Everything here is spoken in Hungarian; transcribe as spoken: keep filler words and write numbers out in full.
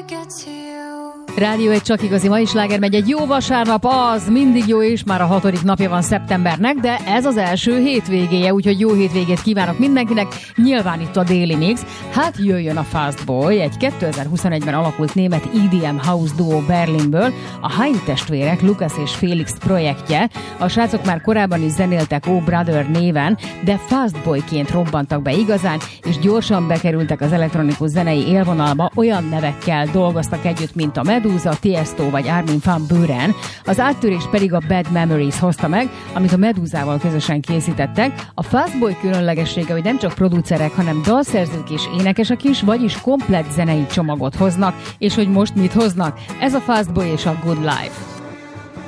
Rádió egy csak igazi mai sláger megy. Egy jó vasárnap, az mindig jó, és már a hatodik napja van szeptembernek, de ez az első hétvégéje, úgyhogy jó hétvégét kívánok mindenkinek. Nyilván itt a Daily Mix. Hát jöjjön a Fast Boy, egy kétezer-huszonegyben alakult német E D M House duo Berlinből, a Hain testvérek Lukas és Felix projektje. A srácok már korábban is zenéltek Oh Brother néven, de Fast Boyként robbantak be igazán, és gyorsan bekerültek az elektronikus zenei élvonalba, olyan nevekkel dolgoztak együtt, mint a Medusa, Tiesto vagy Armin van Buuren. Az áttörés pedig a Bad Memories hozta meg, amit a Medusával közösen készítettek. A Fast Boy különlegessége, hogy nem csak producerek, hanem dalszerzők és énekesek is, vagyis komplett zenei csomagot hoznak, és hogy most mit hoznak? Ez a Fast Boy és a Good Life.